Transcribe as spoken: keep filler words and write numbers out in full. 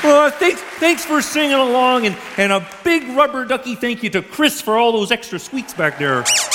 Well, thanks, thanks for singing along, and, and a big rubber ducky thank you to Chris for all those extra squeaks back there.